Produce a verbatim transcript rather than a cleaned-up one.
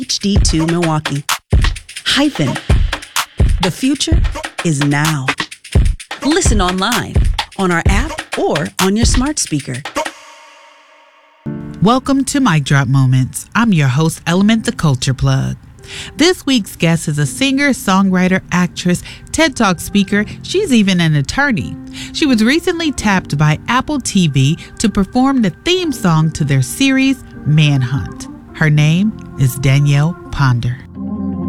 H D two Milwaukee. Hyphen. The future is now. Listen online, on our app, or on your smart speaker. Welcome to Mic Drop Moments. I'm your host, Element the Culture Plug. This week's guest is a singer, songwriter, actress, TED Talk speaker. She's even an attorney. She was recently tapped by Apple T V to perform the theme song to their series, Manhunt. Her name is Danielle Ponder.